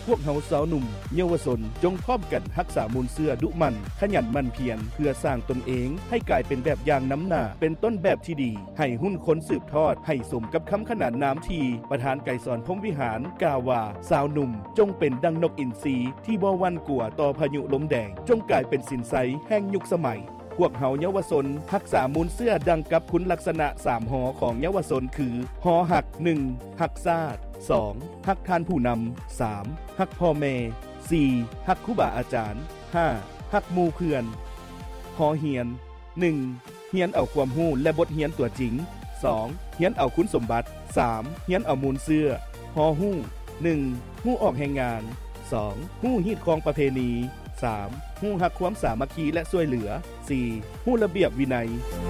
พวกเฮาสาวหนุ่มเยาวชนจงพร้อมกันรักษามูลเสื้อดุมันขยันมันเพียรเพื่อสร้างตนเองให้กลายเป็นแบบอย่างน้ำหน้าเป็นต้นแบบที่ดีให้หุ้นคนสืบทอดให้สมกับคำขนานนามทีประธานไกรสอนพรหมวิหารกล่าวว่าสาวหนุ่มจงเป็นดังนกอินทรีที่บ่หวั่นกลัวต่อพายุลมแดงจงกลายเป็นสินไสแห่งยุคสมัยพวกเฮาเยาวชนรักษามูลเสื้อดังกับคุณลักษณะ3หอของเยาวชนคือหอหัก1หักชาติ2ฮักทานผู้นำ3ฮักพ่อแม่4ฮักครูบาอาจารย์5ฮักหมู่เพื่อนหอเหียน1เหียนเอาความรู้และบทเหียนตัวจริง2เหียนเอาคุณสมบัติ3เหียนเอามูลเสื้อหอฮู้1ฮู้ออกแห่งงาน2ฮู้ฮีดของประเพณี3ฮู้ฮักความสามัคคีและช่วยเหลือ4ฮู้ระเบียบวินัย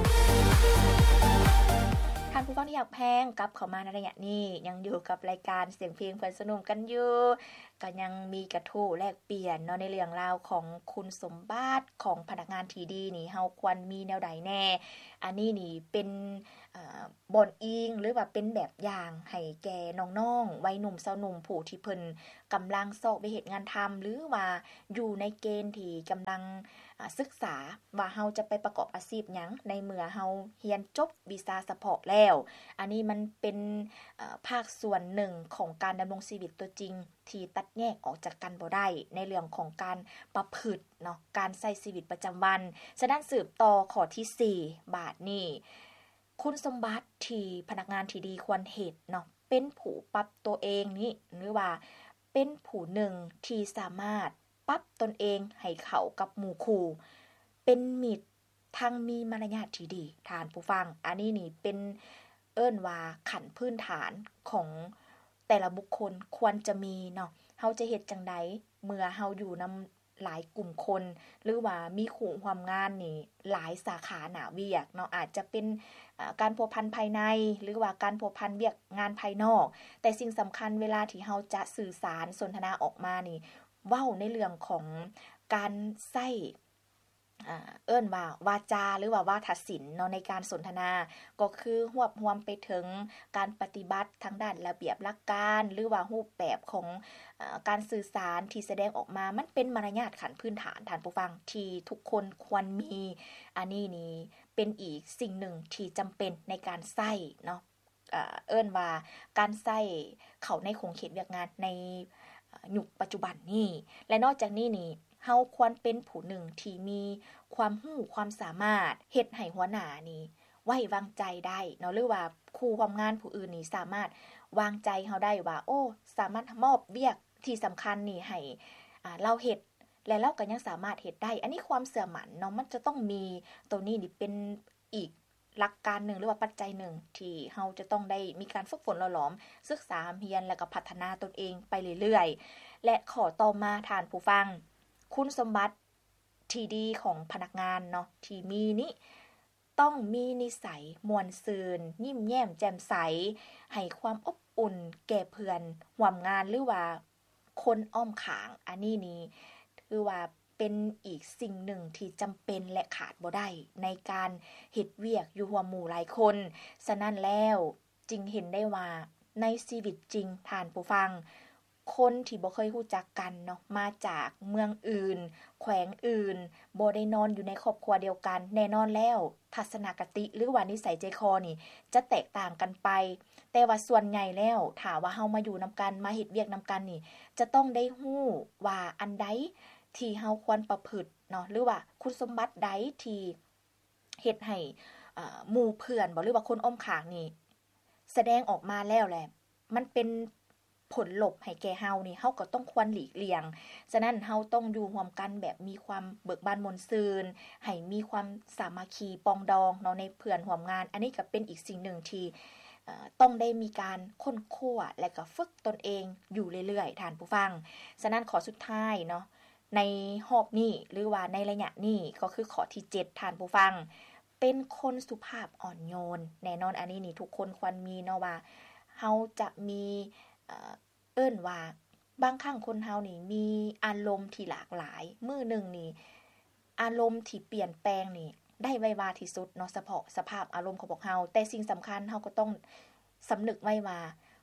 ท่านผู้ฟังที่อยากแพงกลับเข้ามาในระยะนี้ยังอยู่กับรายการเสียงเพลงเพื่อนสนุกกันอยู่ก็ยังมีกระทู้แลกเปลี่ยนเนาะในเรื่องราวของคุณสมบัติของพนักงานที่ดีนี่เฮาควรมีแนวใดแน่อันนี้นี่เป็นบ่อนอิงหรือว่าเป็นแบบอย่างให้แก่น้องๆวัยหนุ่มสาวหนุ่มผู้ที่เพิ่นกำลังสอบไปเฮ็ดงานทำหรือว่าอยู่ในเกณฑ์ที่กำลังศึกษาว่าเฮาจะไปประกอบอาชีพหยังในเมื่อเฮาเรียนจบวิชาเฉพาะแล้วอันนี้มันเป็นภาคส่วนหนึ่งของการดำรงชีวิตตัวจริงที่ตัดแยกออกจากกันบ่ได้ในเรื่องของการประพฤติเนาะการใช้ชีวิตประจำวันฉะนั้นสืบต่อข้อที่4บาทนี้คุณสมบัติที่พนักงานที่ดีควรเฮ็ดเนาะเป็นผู้ปรับตัวเองนี่หรือว่าเป็นผู้หนึ่งที่สามารถปรับตนเองให้เข้ากับหมู่คู่เป็นมิตรทั้งมีมารยาทที่ดีท่านผู้ฟังอันนี้นี่เป็นเอิ้นว่าขั้นพื้นฐานของแต่ละบุคคลควรจะมีเนาะเฮาจะเฮ็ดจังไดเมื่อเฮาอยู่นำหลายกลุ่มคนหรือว่ามีคู่ร่วมงานนี่หลายสาขาหน้าเวียกเนาะอาจจะเป็นการพัวพันภายในหรือว่าการพัวพันเวียกงานภายนอกแต่สิ่งสำคัญเวลาที่เฮาจะสื่อสารสนทนาออกมานี่เว้าในเรื่องของการใช้เอิ้นว่าวาจาหรือว่าวาทศิลป์เนาะในการสนทนาก็คือรวบรวมไปถึงการปฏิบัติทางด้านระเบียบหลักการหรือว่ารูปแบบของการสื่อสารที่แสดงออกมามันเป็นมารยาทขั้นพื้นฐานท่านผู้ฟังที่ทุกคนควรมีอันนี้นี่เป็นอีกสิ่งหนึ่งที่จำเป็นในการใช้เนาะเอิ้นว่าการใช้เข้าในขงเขตเวียกงานในยุคปัจจุบันนี้และนอกจากนี้นี่เฮาควรเป็นผู้หนึ่งที่มีความรู้ความสามารถเฮ็ดให้หัวหน้านี่ไว้วางใจได้เนาะหรือว่าคู่ร่วมงานผู้อื่นนี่สามารถวางใจเฮาได้ว่าโอ้สามารถมอบเวียกที่สำคัญนี่ให้เราเฮ็ดและเราก็ยังสามารถเฮ็ดได้อันนี้ความเชื่อมั่นเนาะมันจะต้องมีตัวนี้นี่เป็นอีกหลักการหนึ่งหรือว่าปัจจัยหนึ่งที่เฮาจะต้องได้มีการฝึกฝนหล่อหลอมศึกษาเรียนแล้วก็พัฒนาตนเองไปเรื่อยๆและขอต่อมาท่านผู้ฟังคุณสมบัติที่ดีของพนักงานเนาะที่มีนี้ต้องมีนิสัยม่วนซื่นยิ้มแย้มแจ่มใสให้ความอบอุ่นแก่เพื่อนร่วมงานหรือว่าคนอ้อมข้างอันนี้นี่ถือว่าเป็นอีกสิ่งหนึ่งที่จำเป็นและขาดบ่ได้ในการเฮ็ดเวียกอยู่ร่วมหมู่หลายคนฉะนั้นแล้วจึงเห็นได้ว่าในชีวิตจริงท่านผู้ฟังคนที่บ่เคยรู้จักกันเนาะมาจากเมืองอื่นแขวงอื่นบ่ได้นอนอยู่ในครอบครัวเดียวกันแน่นอนแล้วทัศนคติหรือว่านิสัยใจคอนี่จะแตกต่างกันไปแต่ว่าส่วนใหญ่แล้วถ้าว่าเฮามาอยู่นำกันมาเฮ็ดเวียกนำกันนี่จะต้องได้ฮู้ว่าอันใดที่เฮาควรประพฤติเนาะหรือว่าคุณสมบัติใดที่เฮ็ดให้หมู่เพื่อนบ่หรือว่าคนอ้อมข้างนี่แสดงออกมาแล้วแหละมันเป็นผลลบให้แก่เฮานี่เฮาก็ต้องควรหลีกเลี่ยงฉะนั้นเฮาต้องอยู่ร่วมกันแบบมีความเบิกบานมนซื่นให้มีความสามัคคีปองดองเนาะในเพื่อนร่วมงานอันนี้ก็เป็นอีกสิ่งหนึ่งที่ต้องได้มีการค้นคว้าและก็ฝึกตนเองอยู่เรื่อยๆท่านผู้ฟังฉะนั้นขอสุดท้ายเนาะในรอบนี้หรือว่าในระยะนี้ก็คือข้อที่7ท่านผู้ฟังเป็นคนสุภาพอ่อนโยนแน่นอนอันนี้นี่ทุกคนควรมีเนาะว่าเฮาจะมีเอิ้นว่าบางครั้งคนเฮานี่มีอารมณ์ที่หลากหลายมื้อนึงนี่อารมณ์ที่เปลี่ยนแปลงนี่ได้ไววาที่สุดเนาะเฉพาะสภาพอารมณ์ของพวกเฮาแต่สิ่งสำคัญเฮาก็ต้องสำนึกไว้ว่า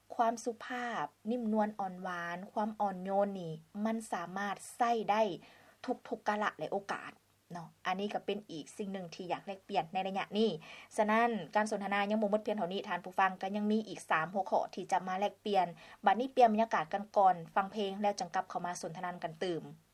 ความสุภาพนิ่มนวลอ่อนหวานความอ่อนโยนนี่มันสามารถใช้ได้ทุกกาลและโอกาสเนาะอันนี้ก็เป็นอีกสิ่งหนึ่งที่อยากแลกเปลี่ยนในระยะนี้ฉะนั้นการสนทนายังบ่หมดเพียงเท่านี้ท่านผู้ฟังก็ยังมีอีก3หัวข้อที่จะมาแลกเปลี่ยนบัดนี้เปลี่ยนบรรยากาศกันก่อนฟังเพลงแล้วจังกลับเข้ามาสนทนากันตื่ม